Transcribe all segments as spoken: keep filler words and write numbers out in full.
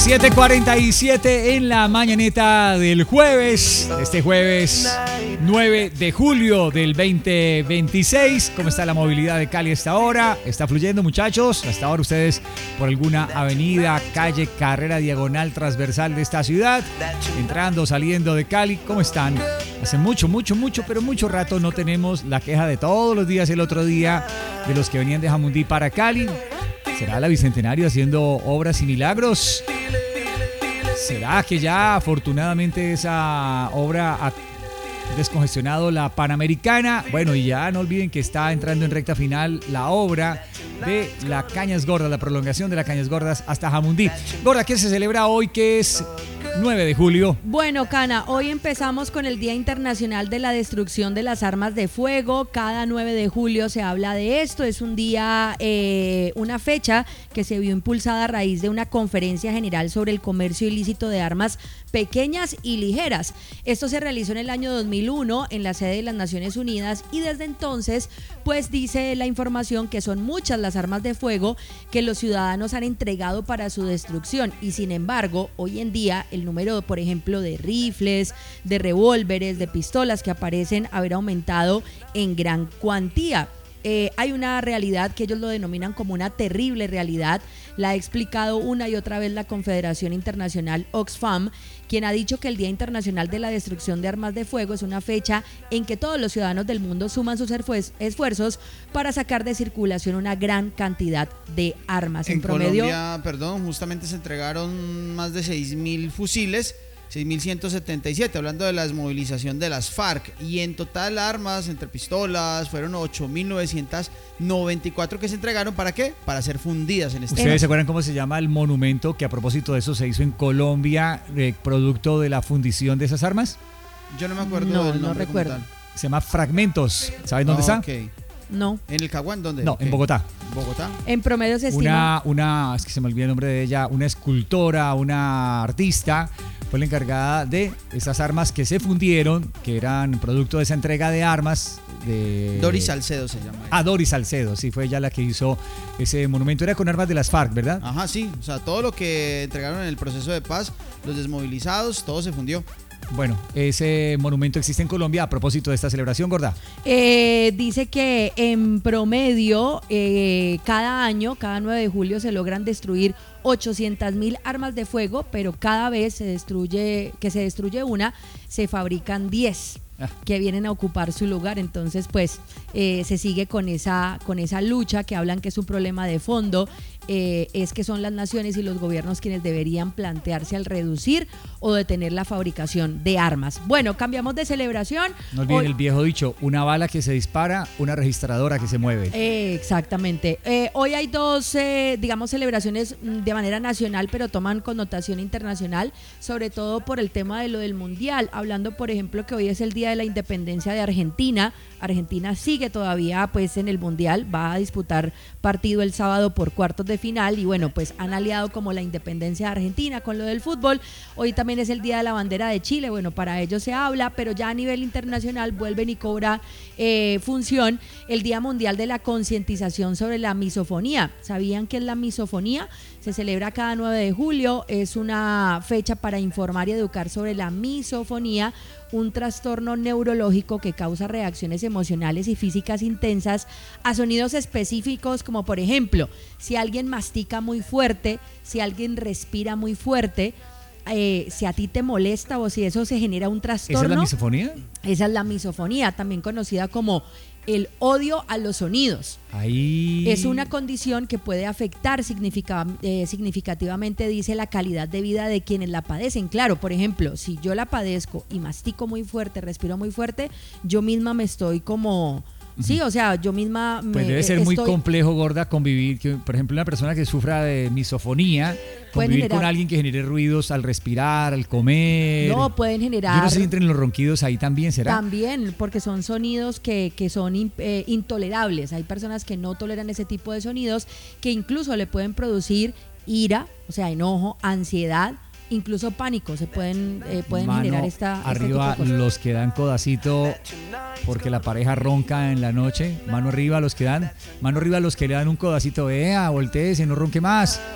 siete cuarenta y siete en la mañaneta del jueves, este jueves nueve de julio del veinte veintiséis. ¿Cómo está la movilidad de Cali a esta hora? ¿Está fluyendo, muchachos? Hasta ahora ustedes por alguna avenida, calle, carrera, diagonal, transversal de esta ciudad, entrando, saliendo de Cali, ¿cómo están? Hace mucho, mucho, mucho, pero mucho rato no tenemos la queja de todos los días el otro día de los que venían de Jamundí para Cali. ¿Será la Bicentenario haciendo obras y milagros? ¿Será que ya afortunadamente esa obra ha descongestionado la Panamericana? Bueno, y ya no olviden que está entrando en recta final la obra de la Cañas Gordas, la prolongación de la Cañas Gordas hasta Jamundí. Gorda, ¿qué se celebra hoy, que es nueve de julio? Bueno, Cana, hoy empezamos con el Día Internacional de la Destrucción de las Armas de Fuego. Cada nueve de julio se habla de esto. Es un día, eh, una fecha que se vio impulsada a raíz de una conferencia general sobre el comercio ilícito de armas pequeñas y ligeras. Esto se realizó en el año dos mil uno en la sede de las Naciones Unidas y desde entonces, pues dice la información que son muchas las armas de fuego que los ciudadanos han entregado para su destrucción y sin embargo, hoy en día el número, por ejemplo, de rifles, de revólveres, de pistolas que aparecen haber aumentado en gran cuantía. Eh, hay una realidad que ellos lo denominan como una terrible realidad, la ha explicado una y otra vez la Confederación Internacional Oxfam, quien ha dicho que el Día Internacional de la Destrucción de Armas de Fuego es una fecha en que todos los ciudadanos del mundo suman sus esfuerzos para sacar de circulación una gran cantidad de armas. En, en promedio, Colombia, perdón, justamente se entregaron más de seis mil fusiles, seis mil ciento setenta y siete, hablando de la desmovilización de las FARC, y en total armas entre pistolas fueron ocho mil novecientos noventa y cuatro que se entregaron. ¿Para qué? Para ser fundidas en este. ¿Ustedes se acuerdan cómo se llama el monumento que a propósito de eso se hizo en Colombia, eh, producto de la fundición de esas armas? Yo no me acuerdo no, del nombre. No recuerdo. Se llama Fragmentos. ¿Saben dónde oh, está? Okay. No. ¿En el Caguán? ¿Dónde? No, okay. en Bogotá. ¿Bogotá? En promedio se estima... Una, una, es que se me olvidó el nombre de ella, una escultora, una artista, fue la encargada de esas armas que se fundieron, que eran producto de esa entrega de armas. De... Doris Salcedo se llama. Ah, Doris Salcedo, sí, fue ella la que hizo ese monumento. Era con armas de las FARC, ¿verdad? Ajá, sí. O sea, todo lo que entregaron en el proceso de paz, los desmovilizados, todo se fundió. Bueno, ese monumento existe en Colombia a propósito de esta celebración, Gorda. Eh, dice que en promedio, eh, cada año, cada nueve de julio, se logran destruir ochocientas mil armas de fuego, pero cada vez se destruye, que se destruye una, se fabrican diez que vienen a ocupar su lugar. Entonces, pues, eh, se sigue con esa, con esa lucha que hablan que es un problema de fondo. Eh, es que son las naciones y los gobiernos quienes deberían plantearse al reducir o detener la fabricación de armas. Bueno, cambiamos de celebración. No olviden Hoy, el viejo dicho, una bala que se dispara, una registradora que se mueve. Eh, exactamente. Eh, hoy hay dos, eh, digamos, celebraciones de manera nacional, pero toman connotación internacional, sobre todo por el tema de lo del Mundial. Hablando, por ejemplo, que hoy es el Día de la Independencia de Argentina. Argentina sigue todavía pues en el Mundial, va a disputar partido el sábado por cuartos de final y bueno, pues han aliado como la independencia de Argentina con lo del fútbol. Hoy también es el Día de la Bandera de Chile, bueno, para ello se habla, pero ya a nivel internacional vuelven y cobra eh, función el Día Mundial de la Concientización sobre la Misofonía. ¿Sabían qué es la misofonía? Se celebra cada nueve de julio, es una fecha para informar y educar sobre la misofonía, un trastorno neurológico que causa reacciones emocionales y físicas intensas a sonidos específicos, como por ejemplo, si alguien mastica muy fuerte, si alguien respira muy fuerte, eh, si a ti te molesta o si eso se genera un trastorno. ¿Esa es la misofonía? Esa es la misofonía, también conocida como el odio a los sonidos. Ahí... Es una condición que puede afectar significa, eh, significativamente, dice, la calidad de vida de quienes la padecen. Claro, por ejemplo, si yo la padezco y mastico muy fuerte, respiro muy fuerte, yo misma me estoy como... Sí, o sea, yo misma me, Pues debe ser estoy... muy complejo, Gorda, convivir, que, por ejemplo, una persona que sufra de misofonía, convivir generar... con alguien que genere ruidos al respirar, al comer. No, pueden generar... Yo no sé si entren los ronquidos ahí también, ¿será? También, porque son sonidos que, que son in, eh, intolerables. Hay personas que no toleran ese tipo de sonidos, que incluso le pueden producir ira, o sea, enojo, ansiedad, incluso pánico. Se pueden, eh, pueden Mano generar esta... arriba este tipo de los que dan codacito porque la pareja ronca en la noche. Mano arriba los que dan, mano arriba los que le dan un codacito, vea, volteese, no ronque más.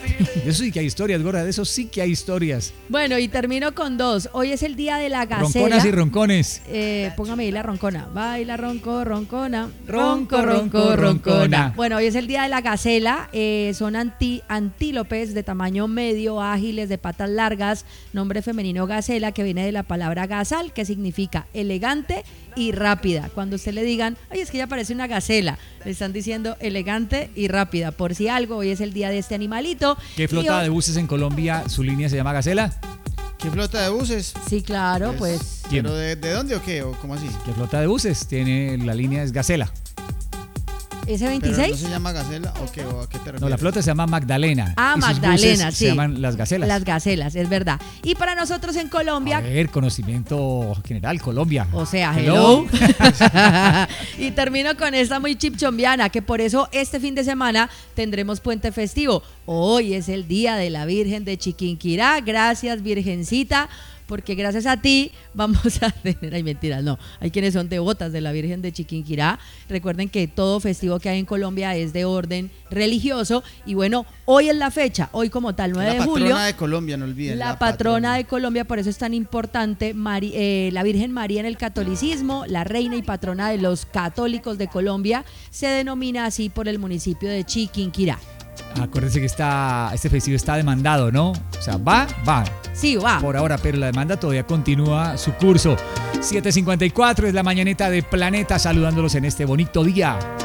De eso sí que hay historias, gorda, de eso sí que hay historias. Bueno, y termino con dos. Hoy es el día de la gacela. Ronconas y roncones. Eh, póngame ahí la roncona. Baila ronco, roncona. Ronco, ronco, roncona. Bueno, hoy es el día de la gacela. Eh, son anti, antílopes de tamaño medio, ágiles, de patas largas. Nombre femenino gacela, que viene de la palabra gazal, que significa elegante y rápida. Cuando usted le digan, ay, es que ella parece una gacela, le están diciendo elegante y rápida. Por si algo, hoy es el día de este animalito. ¿Qué flota de buses en Colombia, su línea se llama Gacela? ¿Qué flota de buses? Sí, claro, pues. ¿Quién? ¿Pero de, de dónde o qué? ¿O cómo así? ¿Qué flota de buses? Tiene, la línea es Gacela. ¿ese ¿Pero veintiséis? no se llama Gacela o qué? ¿O a qué te refieres? No, la flota se llama Magdalena. Ah, y sus Magdalena, buses sí. Se llaman las Gacelas. Las gacelas, es verdad. Y para nosotros en Colombia, A ver, conocimiento general, Colombia. o sea, hello. Y termino con esta muy chipchombiana, que por eso este fin de semana tendremos puente festivo. Hoy es el día de la Virgen de Chiquinquirá. Gracias, Virgencita, porque gracias a ti vamos a tener, ay mentiras, no, hay quienes son devotas de la Virgen de Chiquinquirá. Recuerden que todo festivo que hay en Colombia es de orden religioso y bueno, hoy es la fecha, hoy como tal, nueve de julio. La patrona de Colombia, no olviden. La, la patrona, patrona de Colombia, por eso es tan importante Mari, eh, la Virgen María en el catolicismo, la reina y patrona de los católicos de Colombia, se denomina así por el municipio de Chiquinquirá. Acuérdense que está, este festivo está demandado, ¿no? O sea, va, va. Sí, va. Por ahora, pero la demanda todavía continúa su curso. siete cincuenta y cuatro es la mañaneta de Planeta, saludándolos en este bonito día.